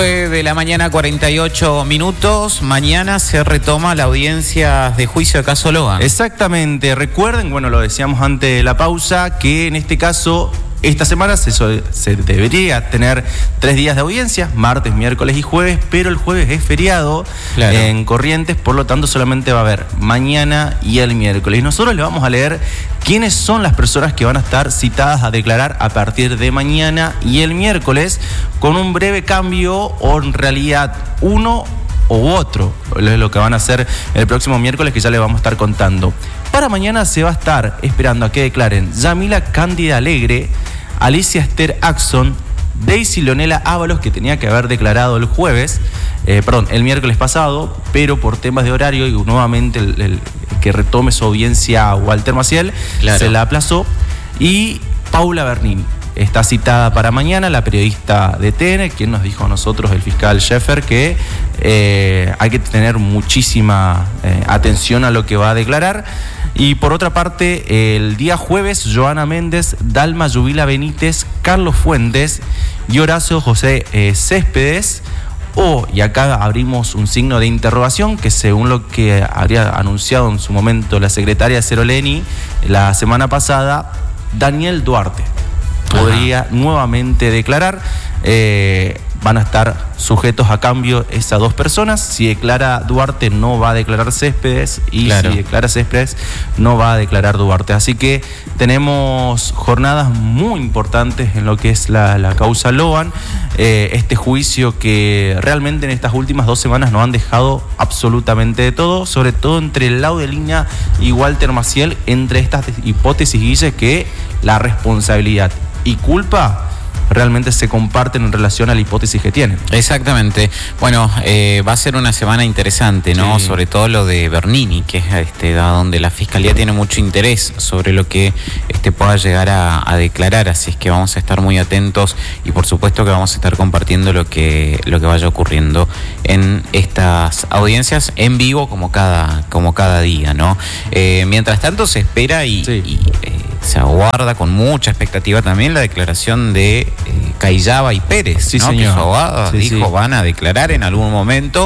9 de la mañana, 48 minutos. Mañana se retoma la audiencia de juicio de caso Logan. Exactamente. Recuerden, bueno, lo decíamos antes de la pausa, que en este caso, esta semana se debería tener 3 días de audiencia, martes, miércoles y jueves, pero el jueves es feriado en Corrientes, por lo tanto solamente va a haber mañana y el miércoles. Y nosotros le vamos a leer quiénes son las personas que van a estar citadas a declarar a partir de mañana y el miércoles, con un breve cambio, o en realidad uno u otro, es lo que van a hacer el próximo miércoles, que ya les vamos a estar contando. Para mañana se va a estar esperando a que declaren Yamila Cándida Alegre, Alicia Esther Axon, Daisy Leonela Ábalos, que tenía que haber declarado el el miércoles pasado, pero por temas de horario y nuevamente el que retome su audiencia Walter Maciel, se la aplazó, y Paula Bernini. Está citada para mañana, la periodista de TN, quien nos dijo a nosotros, el fiscal Sheffer, que hay que tener muchísima atención a lo que va a declarar. Y por otra parte, el día jueves, Joana Méndez, Dalma Yubila Benítez, Carlos Fuentes y Horacio José Céspedes. Y acá abrimos un signo de interrogación, que según lo que habría anunciado en su momento la secretaria Ceroleni la semana pasada, Daniel Duarte podría nuevamente declarar. Van a estar sujetos a cambio esas 2 personas. Si declara Duarte, no va a declarar Céspedes, y si declara Céspedes, no va a declarar Duarte. Así que tenemos jornadas muy importantes en lo que es la causa Logan. Este juicio que realmente en estas últimas 2 semanas nos han dejado absolutamente de todo, sobre todo entre Laudelina y Walter Maciel, entre estas hipótesis, Guille, que la responsabilidad y culpa realmente se comparten en relación a la hipótesis que tienen. Exactamente. Bueno, va a ser una semana interesante, ¿no? Sí. Sobre todo lo de Bernini, que es donde la Fiscalía tiene mucho interés sobre lo que pueda llegar a declarar, así es que vamos a estar muy atentos, y por supuesto que vamos a estar compartiendo lo que vaya ocurriendo en estas audiencias en vivo, como cada día, ¿no? Mientras tanto se espera y se aguarda con mucha expectativa también la declaración de Cayllaba y Pérez, sí, ¿no? Señor. Que su abogado dijo van a declarar en algún momento.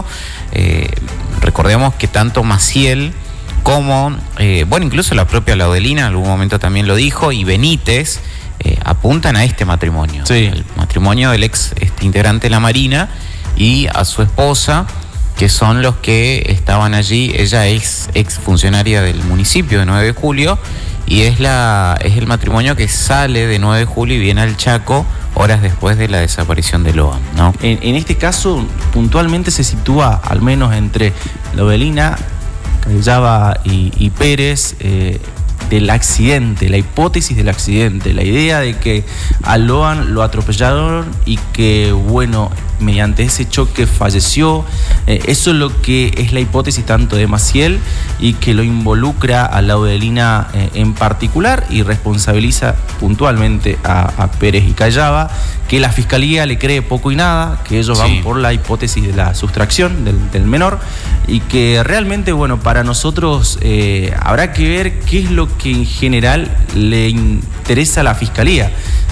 Recordemos que tanto Maciel como, incluso la propia Laudelina en algún momento también lo dijo, y Benítez apuntan a este matrimonio. Sí. El matrimonio del ex integrante de la Marina y a su esposa, que son los que estaban allí. Ella es ex funcionaria del municipio de 9 de julio, y es el matrimonio que sale de 9 de julio y viene al Chaco horas después de la desaparición de Logan, ¿no? En este caso, puntualmente se sitúa al menos entre Laudelina, Cayllaba y Pérez, del accidente, la hipótesis del accidente, la idea de que a Logan lo atropellaron y que, mediante ese choque falleció. Eso es lo que es la hipótesis tanto de Maciel, y que lo involucra a Laudelina en particular, y responsabiliza puntualmente a Pérez y Cayllaba, que la Fiscalía le cree poco y nada, que ellos van por la hipótesis de la sustracción del menor, y que realmente, para nosotros habrá que ver qué es lo que en general le interesa a la Fiscalía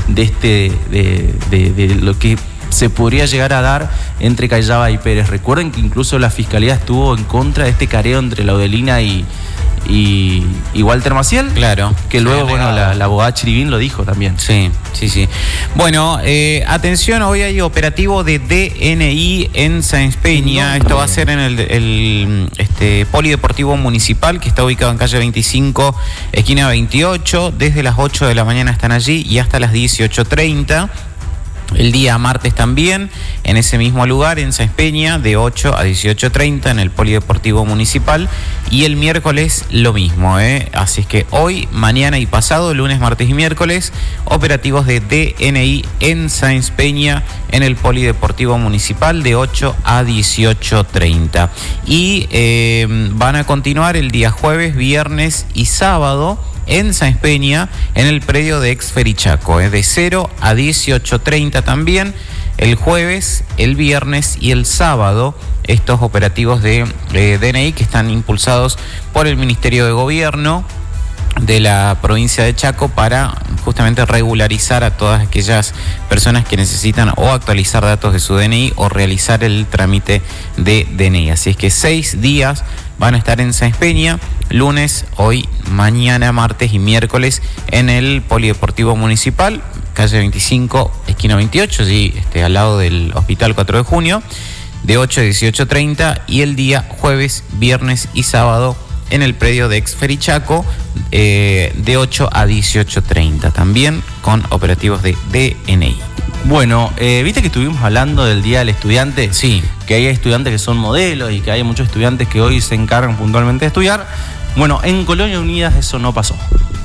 de lo que se podría llegar a dar entre Cayllaba y Pérez. Recuerden que incluso la Fiscalía estuvo en contra de este careo entre Laudelina y Walter Maciel. Claro. Que luego, la abogada Chirivín lo dijo también. Sí. Bueno, atención, hoy hay operativo de DNI en Sáenz Peña. Esto va a ser en el Polideportivo Municipal, que está ubicado en calle 25, esquina 28. Desde las 8 de la mañana están allí y hasta las 18:30. El día martes también, en ese mismo lugar, en Sáenz Peña, de 8 a 18:30 en el Polideportivo Municipal. Y el miércoles lo mismo, Así es que hoy, mañana y pasado, lunes, martes y miércoles, operativos de DNI en Sáenz Peña, en el Polideportivo Municipal, de 8 a 18:30. Y van a continuar el día jueves, viernes y sábado en Sáenz Peña, en el predio de Ex Ferichaco, de 0 a 18:30 también, el jueves, el viernes y el sábado, estos operativos de DNI que están impulsados por el Ministerio de Gobierno, de la provincia de Chaco para justamente regularizar a todas aquellas personas que necesitan o actualizar datos de su DNI o realizar el trámite de DNI. Así es que 6 días van a estar en Sáenz Peña, lunes, hoy, mañana, martes y miércoles en el Polideportivo Municipal, calle 25, esquina 28, allí al lado del Hospital 4 de Junio, de 8 a 18:30, y el día jueves, viernes y sábado en el predio de Exferichaco, de 8 a 18:30, también con operativos de DNI. Bueno, ¿viste que estuvimos hablando del Día del Estudiante? Sí. Que hay estudiantes que son modelos y que hay muchos estudiantes que hoy se encargan puntualmente de estudiar. Bueno, en Colonias Unidas eso no pasó.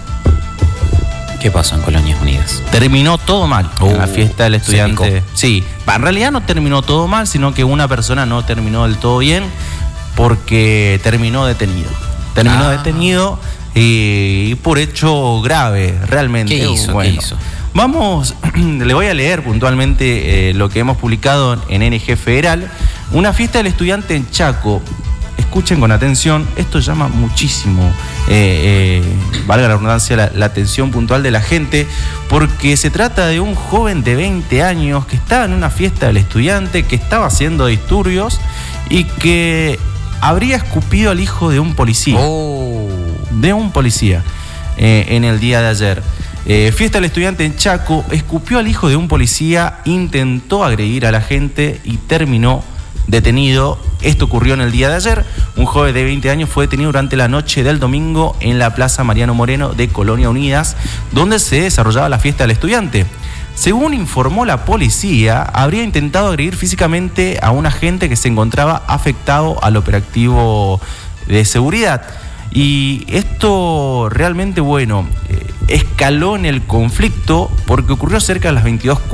¿Qué pasó en Colonias Unidas? Terminó todo mal en la fiesta del estudiante. Sí, en realidad no terminó todo mal, sino que una persona no terminó del todo bien porque terminó detenido. Terminó detenido y por hecho grave, realmente. ¿Qué hizo? Bueno, ¿Qué hizo? Vamos, le voy a leer puntualmente lo que hemos publicado en NG Federal. Una fiesta del estudiante en Chaco. Escuchen con atención, esto llama muchísimo, valga la redundancia, la atención puntual de la gente, porque se trata de un joven de 20 años que estaba en una fiesta del estudiante, que estaba haciendo disturbios y que habría escupido al hijo de un policía. De un policía en el día de ayer. Fiesta del estudiante en Chaco, escupió al hijo de un policía, intentó agredir a la gente y terminó detenido. Esto ocurrió en el día de ayer. Un joven de 20 años fue detenido durante la noche del domingo en la Plaza Mariano Moreno de Colonias Unidas, donde se desarrollaba la fiesta del estudiante. Según informó la policía, habría intentado agredir físicamente a un agente que se encontraba afectado al operativo de seguridad. Y esto realmente, escaló en el conflicto porque ocurrió cerca de las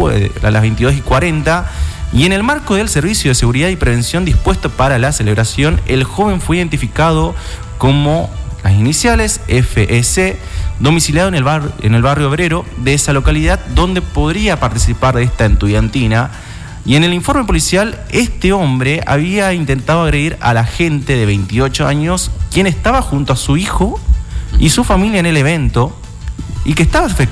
22:40. Y en el marco del servicio de seguridad y prevención dispuesto para la celebración, el joven fue identificado como las iniciales FEC, domiciliado en el barrio obrero de esa localidad, donde podría participar de esta estudiantina. Y en el informe policial, este hombre había intentado agredir a la gente de 28 años, quien estaba junto a su hijo y su familia en el evento, y que estaba